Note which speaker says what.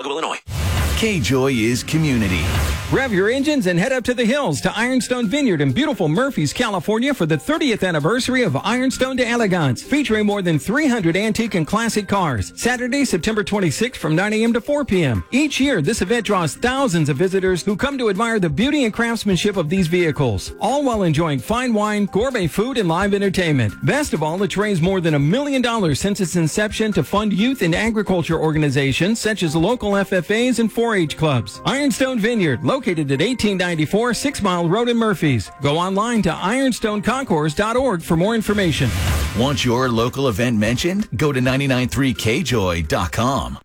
Speaker 1: Illinois.
Speaker 2: K-Joy is community.
Speaker 3: Rev your engines and head up to the hills to Ironstone Vineyard in beautiful Murphys, California for the 30th anniversary of Ironstone de Elegance, featuring more than 300 antique and classic cars. Saturday, September 26th from 9 a.m. to 4 p.m. Each year, this event draws thousands of visitors who come to admire the beauty and craftsmanship of these vehicles, all while enjoying fine wine, gourmet food, and live entertainment. Best of all, it's raised more than $1 million since its inception to fund youth and agriculture organizations such as local FFAs and 4-H clubs. Ironstone Vineyard, located at 1894 6 Mile Road in Murphys. Go online to ironstoneconcourse.org for more information.
Speaker 2: Want your local event mentioned? Go to 993kjoy.com.